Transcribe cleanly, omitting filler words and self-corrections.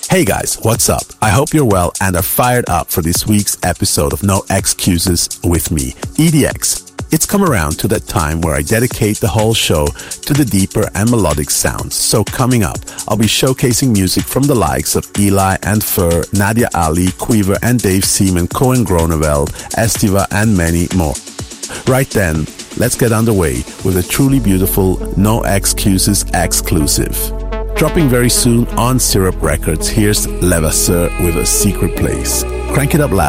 Hey guys, what's up? I hope you're well and are fired up for this week's episode of No Excuses with me, EDX. It's come around to that time where I dedicate the whole show to the deeper and melodic sounds. So coming up, I'll be showcasing music from the likes of Eli and Fur, Nadia Ali, Quiver and Dave Seaman, Cohen Groneveld, Estiva and many more. Right then, let's get underway with a truly beautiful No Excuses exclusive. Dropping very soon on Syrup Records, here's Levasseur with A Secret Place. Crank it up loud.